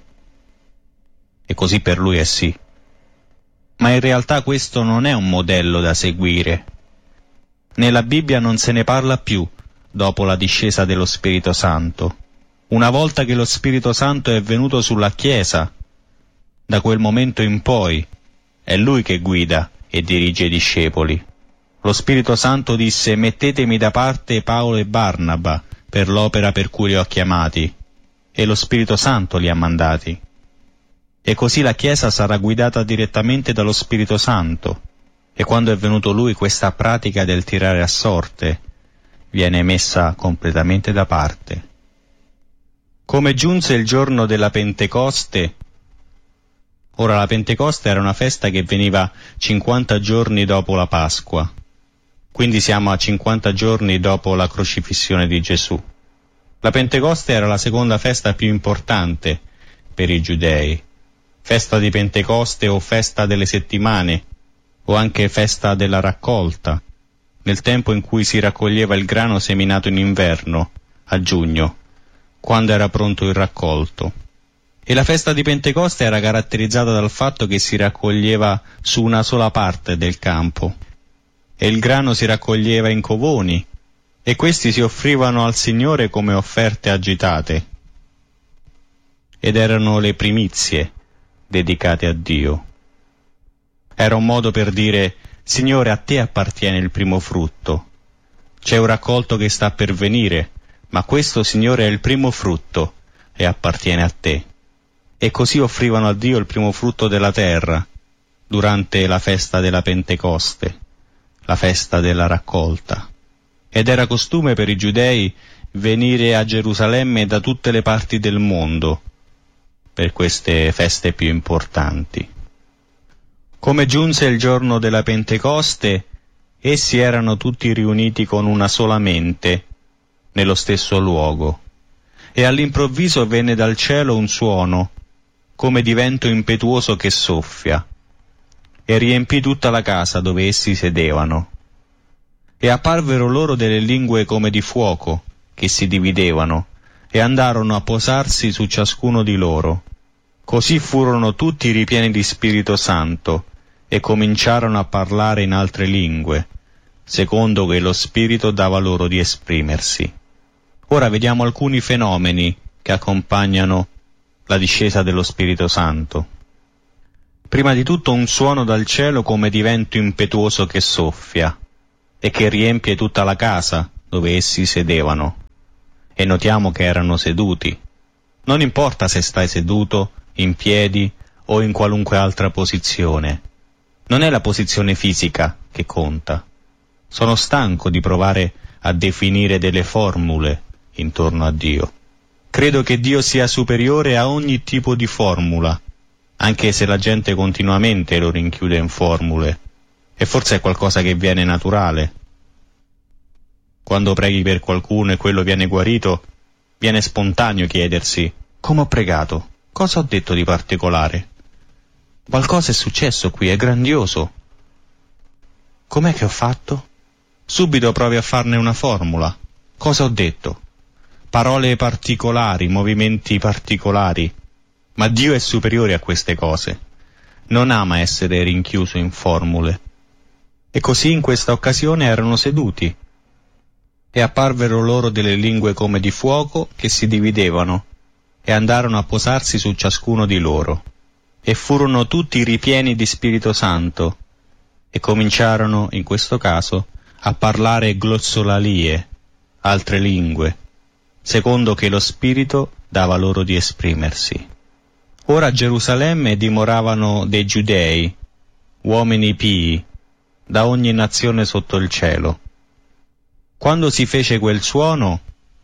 e così per lui è sì. Ma in realtà questo non è un modello da seguire. Nella Bibbia non se ne parla più dopo la discesa dello Spirito Santo. Una volta che lo Spirito Santo è venuto sulla Chiesa, da quel momento in poi è Lui che guida e dirige i discepoli. Lo Spirito Santo disse: mettetemi da parte Paolo e Barnaba per l'opera per cui li ho chiamati, e lo Spirito Santo li ha mandati. E così la Chiesa sarà guidata direttamente dallo Spirito Santo, e quando è venuto Lui questa pratica del tirare a sorte viene messa completamente da parte. Come giunse il giorno della Pentecoste, ora la Pentecoste era una festa che veniva cinquanta giorni dopo la Pasqua, quindi siamo a cinquanta giorni dopo la crocifissione di Gesù. La Pentecoste era la seconda festa più importante per i giudei, festa di Pentecoste o festa delle settimane, o anche festa della raccolta, nel tempo in cui si raccoglieva il grano seminato in inverno, a giugno, quando era pronto il raccolto. E la festa di Pentecoste era caratterizzata dal fatto che si raccoglieva su una sola parte del campo, e il grano si raccoglieva in covoni, e questi si offrivano al Signore come offerte agitate, ed erano le primizie dedicate a Dio. Era un modo per dire: Signore, a te appartiene il primo frutto. C'è un raccolto che sta per venire, ma questo, Signore, è il primo frutto e appartiene a te. E così offrivano a Dio il primo frutto della terra durante la festa della Pentecoste, la festa della raccolta. Ed era costume per i giudei venire a Gerusalemme da tutte le parti del mondo per queste feste più importanti. Come giunse il giorno della Pentecoste, essi erano tutti riuniti con una sola mente nello stesso luogo, e all'improvviso venne dal cielo un suono come di vento impetuoso che soffia, e riempì tutta la casa dove essi sedevano. E apparvero loro delle lingue come di fuoco, che si dividevano, e andarono a posarsi su ciascuno di loro. Così furono tutti ripieni di Spirito Santo, e cominciarono a parlare in altre lingue, secondo che lo Spirito dava loro di esprimersi. Ora vediamo alcuni fenomeni che accompagnano la discesa dello Spirito Santo. Prima di tutto un suono dal cielo come di vento impetuoso che soffia e che riempie tutta la casa dove essi sedevano. E notiamo che erano seduti. Non importa se stai seduto, in piedi o in qualunque altra posizione. Non è la posizione fisica che conta. Sono stanco di provare a definire delle formule intorno a Dio. Credo che Dio sia superiore a ogni tipo di formula, anche se la gente continuamente lo rinchiude in formule, e forse è qualcosa che viene naturale. Quando preghi per qualcuno e quello viene guarito, viene spontaneo chiedersi: come ho pregato? Cosa ho detto di particolare? Qualcosa è successo qui, è grandioso. Com'è che ho fatto? Subito provi a farne una formula. Cosa ho detto? Parole particolari, movimenti particolari. Ma Dio è superiore a queste cose. Non ama essere rinchiuso in formule. E così in questa occasione erano seduti. E apparvero loro delle lingue come di fuoco che si dividevano, e andarono a posarsi su ciascuno di loro. E furono tutti ripieni di Spirito Santo, e cominciarono, in questo caso, a parlare glossolalie, altre lingue, secondo che lo Spirito dava loro di esprimersi. Ora a Gerusalemme dimoravano dei giudei, uomini pii, da ogni nazione sotto il cielo. Quando si fece quel suono,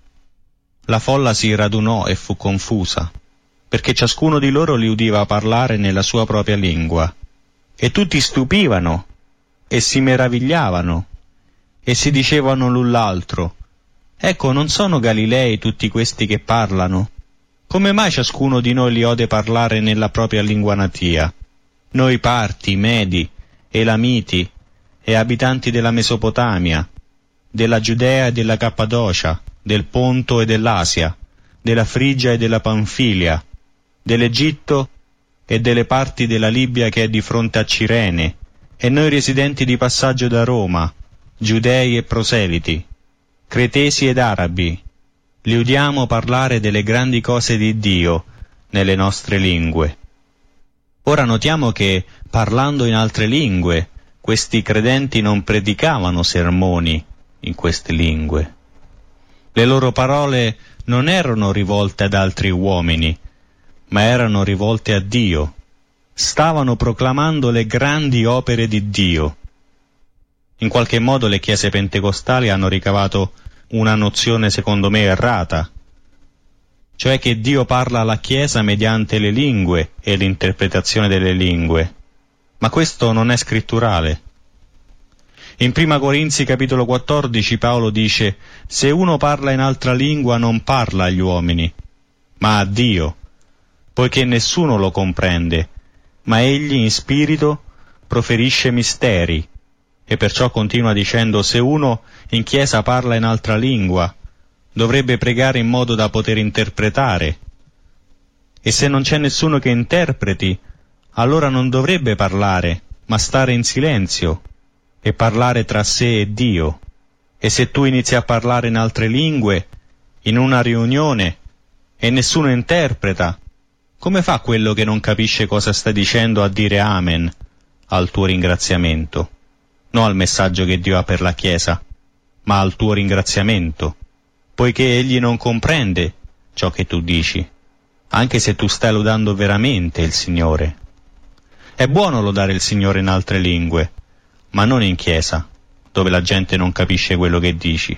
la folla si radunò e fu confusa, perché ciascuno di loro li udiva parlare nella sua propria lingua, e tutti stupivano e si meravigliavano e si dicevano l'un l'altro: ecco, non sono Galilei tutti questi che parlano? Come mai ciascuno di noi li ode parlare nella propria lingua natia? Noi Parti, Medi, Elamiti e abitanti della Mesopotamia, della Giudea e della Cappadocia, del Ponto e dell'Asia, della Frigia e della Panfilia, dell'Egitto e delle parti della Libia che è di fronte a Cirene, e noi residenti di passaggio da Roma, giudei e proseliti, cretesi ed arabi, li udiamo parlare delle grandi cose di Dio nelle nostre lingue. Ora notiamo che, parlando in altre lingue, questi credenti non predicavano sermoni in queste lingue. Le loro parole non erano rivolte ad altri uomini, ma erano rivolte a Dio. Stavano proclamando le grandi opere di Dio. In qualche modo le chiese pentecostali hanno ricavato una nozione secondo me errata, cioè che Dio parla alla Chiesa mediante le lingue e l'interpretazione delle lingue, ma questo non è scritturale. In Prima Corinzi capitolo quattordici Paolo dice: se uno parla in altra lingua non parla agli uomini, ma a Dio, poiché nessuno lo comprende, ma egli in spirito proferisce misteri. E perciò continua dicendo: se uno in chiesa parla in altra lingua, dovrebbe pregare in modo da poter interpretare. E se non c'è nessuno che interpreti, allora non dovrebbe parlare, ma stare in silenzio e parlare tra sé e Dio. E se tu inizi a parlare in altre lingue, in una riunione, e nessuno interpreta, come fa quello che non capisce cosa stai dicendo a dire amen al tuo ringraziamento? Non al messaggio che Dio ha per la Chiesa, ma al tuo ringraziamento, poiché egli non comprende ciò che tu dici, anche se tu stai lodando veramente il Signore. È buono lodare il Signore in altre lingue, ma non in chiesa, dove la gente non capisce quello che dici.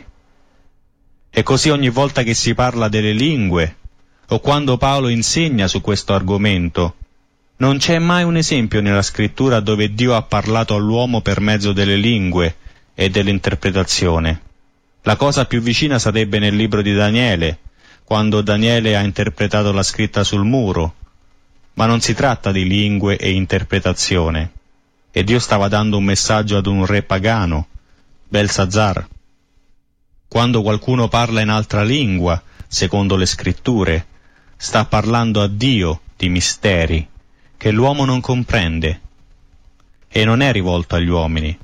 E così ogni volta che si parla delle lingue, o quando Paolo insegna su questo argomento, non c'è mai un esempio nella scrittura dove Dio ha parlato all'uomo per mezzo delle lingue e dell'interpretazione. La cosa più vicina sarebbe nel libro di Daniele, quando Daniele ha interpretato la scritta sul muro, ma non si tratta di lingue e interpretazione. E Dio stava dando un messaggio ad un re pagano, Belsazzar. Quando qualcuno parla in altra lingua, secondo le scritture, sta parlando a Dio di misteri che l'uomo non comprende, e non è rivolto agli uomini.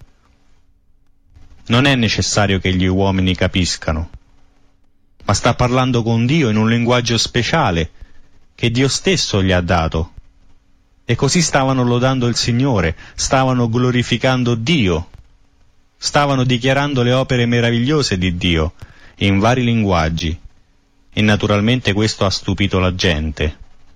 Non è necessario che gli uomini capiscano, ma sta parlando con Dio in un linguaggio speciale che Dio stesso gli ha dato, e così stavano lodando il Signore, stavano glorificando Dio, stavano dichiarando le opere meravigliose di Dio in vari linguaggi, e naturalmente questo ha stupito la gente.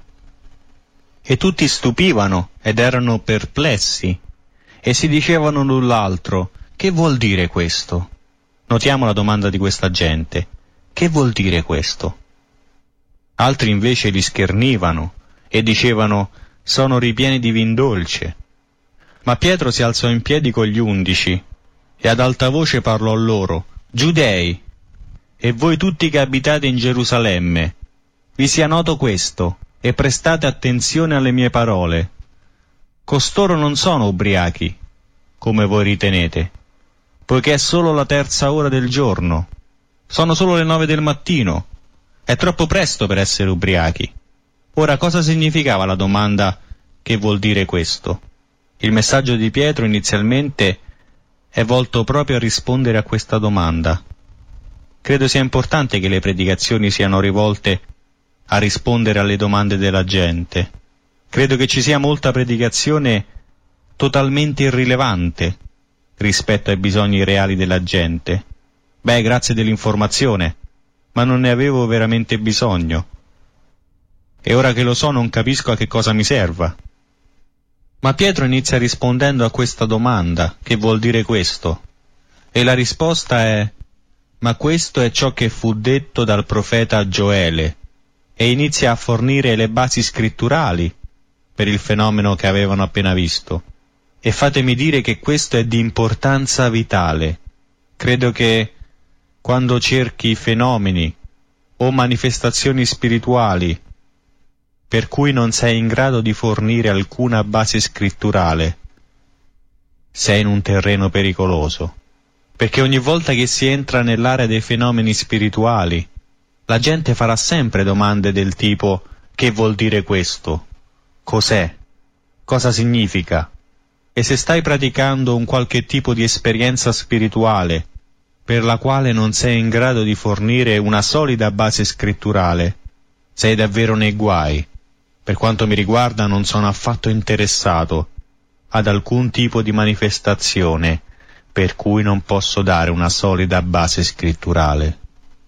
E tutti stupivano ed erano perplessi e si dicevano l'un l'altro: che vuol dire questo? Notiamo la domanda di questa gente: che vuol dire questo? Altri invece li schernivano e dicevano: sono ripieni di vin dolce. Ma Pietro si alzò in piedi con gli undici e ad alta voce parlò loro: Giudei, e voi tutti che abitate in Gerusalemme, vi sia noto questo, e prestate attenzione alle mie parole. Costoro non sono ubriachi, come voi ritenete, poiché è solo la terza ora del giorno. Sono solo le nove del mattino. È troppo presto per essere ubriachi. Ora, cosa significava la domanda che vuol dire questo? Il messaggio di Pietro inizialmente è volto proprio a rispondere a questa domanda. Credo sia importante che le predicazioni siano rivolte a rispondere alle domande della gente. Credo che ci sia molta predicazione totalmente irrilevante rispetto ai bisogni reali della gente. Beh, grazie dell'informazione, ma non ne avevo veramente bisogno. E ora che lo so non capisco a che cosa mi serva. Ma Pietro inizia rispondendo a questa domanda: che vuol dire questo? E la risposta è: ma questo è ciò che fu detto dal profeta Gioele, e inizia a fornire le basi scritturali per il fenomeno che avevano appena visto. E fatemi dire che questo è di importanza vitale. Credo che quando cerchi fenomeni o manifestazioni spirituali per cui non sei in grado di fornire alcuna base scritturale, sei in un terreno pericoloso, perché ogni volta che si entra nell'area dei fenomeni spirituali, la gente farà sempre domande del tipo: che vuol dire questo? Cos'è? Cosa significa? E se stai praticando un qualche tipo di esperienza spirituale per la quale non sei in grado di fornire una solida base scritturale, sei davvero nei guai. Per quanto mi riguarda, non sono affatto interessato ad alcun tipo di manifestazione per cui non posso dare una solida base scritturale.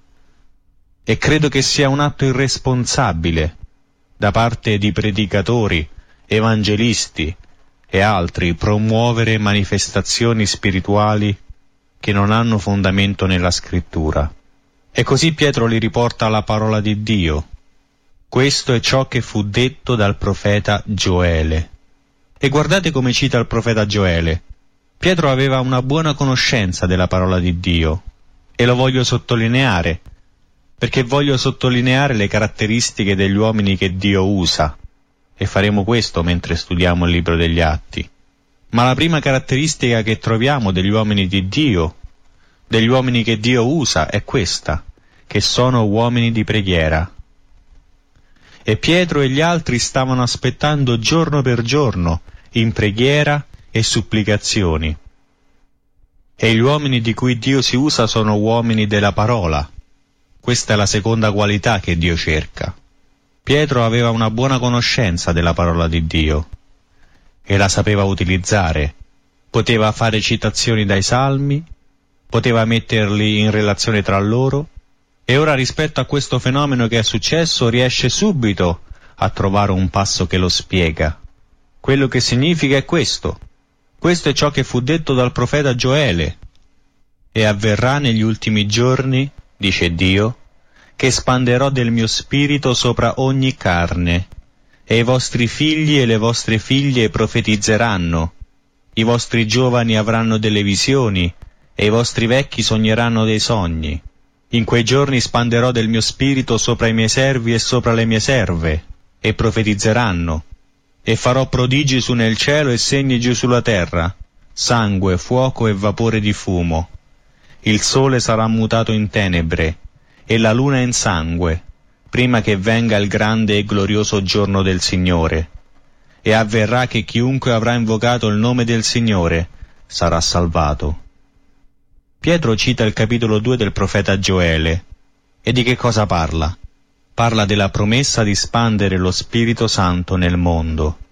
E credo che sia un atto irresponsabile da parte di predicatori, evangelisti e altri promuovere manifestazioni spirituali che non hanno fondamento nella scrittura. E così Pietro li riporta alla parola di Dio. Questo è ciò che fu detto dal profeta Gioele. E guardate come cita il profeta Gioele. Pietro aveva una buona conoscenza della parola di Dio, e lo voglio sottolineare, perché voglio sottolineare le caratteristiche degli uomini che Dio usa, e faremo questo mentre studiamo il libro degli Atti. Ma la prima caratteristica che troviamo degli uomini di Dio, degli uomini che Dio usa, è questa, che sono uomini di preghiera. E Pietro e gli altri stavano aspettando giorno per giorno, in preghiera e supplicazioni. E gli uomini di cui Dio si usa sono uomini della parola. Questa è la seconda qualità che Dio cerca. Pietro aveva una buona conoscenza della parola di Dio e la sapeva utilizzare. Poteva fare citazioni dai salmi, poteva metterli in relazione tra loro, e ora rispetto a questo fenomeno che è successo riesce subito a trovare un passo che lo spiega. Quello che significa è questo. Questo è ciò che fu detto dal profeta Gioele. E avverrà negli ultimi giorni, dice Dio, che espanderò del mio spirito sopra ogni carne, e i vostri figli e le vostre figlie profetizzeranno, i vostri giovani avranno delle visioni, e i vostri vecchi sogneranno dei sogni. In quei giorni spanderò del mio spirito sopra i miei servi e sopra le mie serve, e profetizzeranno, e farò prodigi su nel cielo e segni giù sulla terra, sangue, fuoco e vapore di fumo. Il sole sarà mutato in tenebre, e la luna in sangue, prima che venga il grande e glorioso giorno del Signore. E avverrà che chiunque avrà invocato il nome del Signore sarà salvato. Pietro cita il capitolo due del profeta Gioele. E di che cosa parla? Parla della promessa di spandere lo Spirito Santo nel mondo.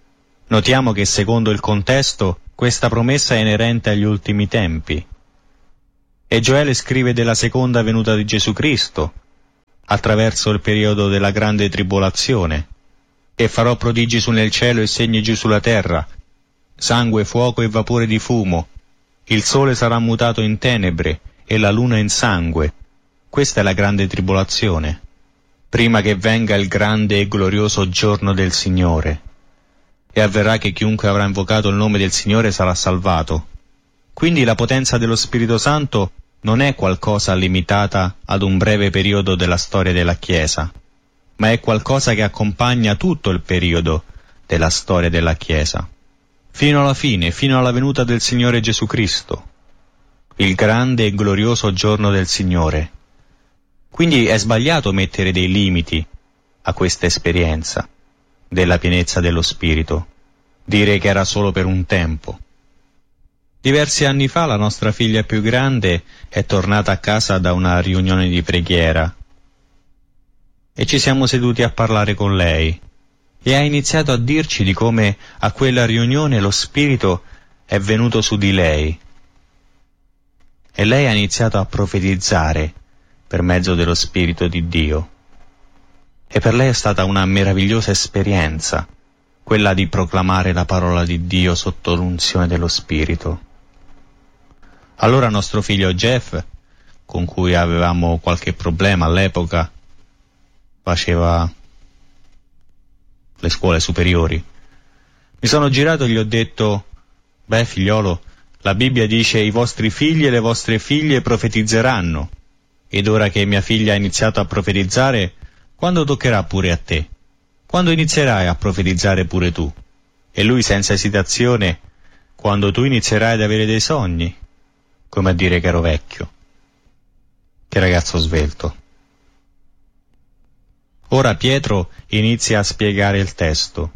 Notiamo che secondo il contesto questa promessa è inerente agli ultimi tempi. E Gioele scrive della seconda venuta di Gesù Cristo, attraverso il periodo della grande tribolazione, e farò prodigi su nel cielo e segni giù sulla terra, sangue, fuoco e vapore di fumo, il sole sarà mutato in tenebre e la luna in sangue. Questa è la grande tribolazione, prima che venga il grande e glorioso giorno del Signore. E avverrà che chiunque avrà invocato il nome del Signore sarà salvato. Quindi la potenza dello Spirito Santo non è qualcosa limitata ad un breve periodo della storia della Chiesa, ma è qualcosa che accompagna tutto il periodo della storia della Chiesa, fino alla fine, fino alla venuta del Signore Gesù Cristo, il grande e glorioso giorno del Signore. Quindi è sbagliato mettere dei limiti a questa esperienza della pienezza dello Spirito, dire che era solo per un tempo. Diversi anni fa la nostra figlia più grande è tornata a casa da una riunione di preghiera e ci siamo seduti a parlare con lei e ha iniziato a dirci di come a quella riunione lo Spirito è venuto su di lei e lei ha iniziato a profetizzare per mezzo dello Spirito di Dio. E per lei è stata una meravigliosa esperienza, quella di proclamare la parola di Dio sotto l'unzione dello Spirito. Allora nostro figlio Jeff, con cui avevamo qualche problema all'epoca, faceva le scuole superiori, mi sono girato e gli ho detto: beh figliolo, la Bibbia dice i vostri figli e le vostre figlie profetizzeranno, ed ora che mia figlia ha iniziato a profetizzare, quando toccherà pure a te? Quando inizierai a profetizzare pure tu? E lui senza esitazione: quando tu inizierai ad avere dei sogni, come a dire che ero vecchio. Che ragazzo svelto. Ora Pietro inizia a spiegare il testo.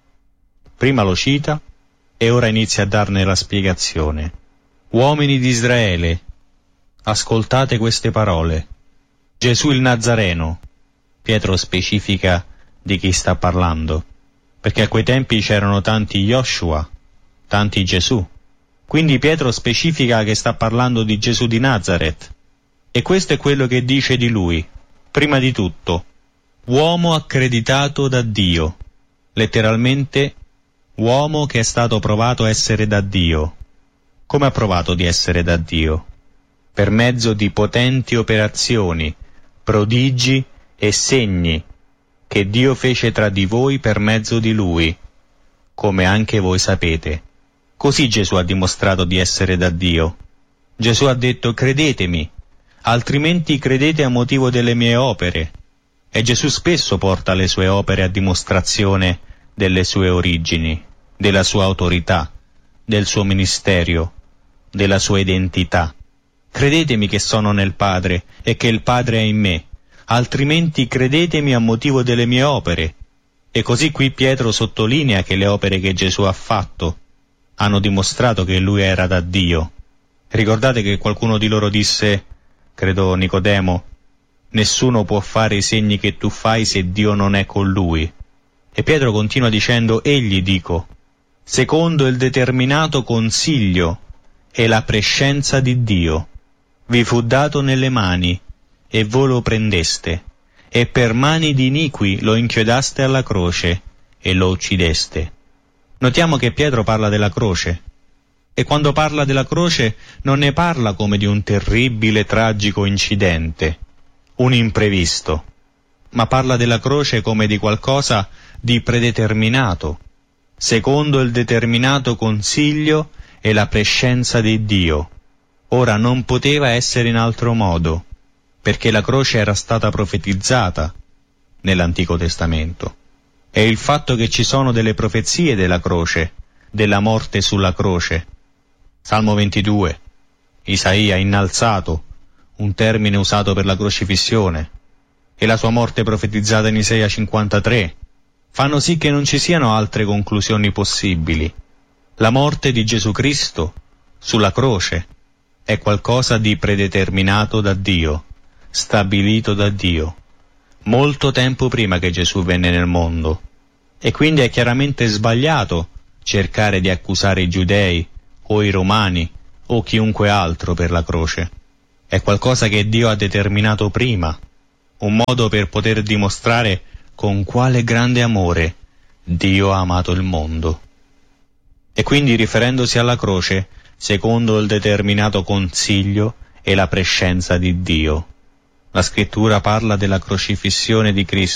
Prima lo cita e ora inizia a darne la spiegazione. Uomini di Israele, ascoltate queste parole. Gesù il Nazareno. Pietro specifica di chi sta parlando, perché a quei tempi c'erano tanti Joshua, tanti Gesù. Quindi Pietro specifica che sta parlando di Gesù di Nazaret. E questo è quello che dice di lui. Prima di tutto, uomo accreditato da Dio. Letteralmente, uomo che è stato provato a essere da Dio. Come ha provato di essere da Dio? Per mezzo di potenti operazioni, prodigi e segni che Dio fece tra di voi per mezzo di Lui, come anche voi sapete. Così Gesù ha dimostrato di essere da Dio. Gesù ha detto: credetemi, altrimenti credete a motivo delle mie opere. E Gesù spesso porta le sue opere a dimostrazione delle sue origini, della sua autorità, del suo ministero, della sua identità. Credetemi che sono nel Padre e che il Padre è in me, altrimenti credetemi a motivo delle mie opere. E così qui Pietro sottolinea che le opere che Gesù ha fatto hanno dimostrato che lui era da Dio. Ricordate che qualcuno di loro disse, credo Nicodemo, nessuno può fare i segni che tu fai se Dio non è con lui. E Pietro continua dicendo, egli dico, secondo il determinato consiglio e la prescenza di Dio, vi fu dato nelle mani, e voi lo prendeste, e per mani di iniqui lo inchiodaste alla croce, e lo uccideste. Notiamo che Pietro parla della croce, e quando parla della croce non ne parla come di un terribile, tragico incidente, un imprevisto, ma parla della croce come di qualcosa di predeterminato, secondo il determinato consiglio e la prescenza di Dio. Ora non poteva essere in altro modo, perché la croce era stata profetizzata nell'Antico Testamento. E il fatto che ci sono delle profezie della croce, della morte sulla croce. Salmo ventidue, Isaia innalzato, un termine usato per la crocifissione, e la sua morte profetizzata in Isaia cinquantatré, fanno sì che non ci siano altre conclusioni possibili. La morte di Gesù Cristo sulla croce è qualcosa di predeterminato da Dio, stabilito da Dio, molto tempo prima che Gesù venne nel mondo, e quindi è chiaramente sbagliato cercare di accusare i giudei o i romani o chiunque altro per la croce. È qualcosa che Dio ha determinato prima, un modo per poter dimostrare con quale grande amore Dio ha amato il mondo. E quindi, riferendosi alla croce, secondo il determinato consiglio e la prescenza di Dio. La scrittura parla della crocifissione di Cristo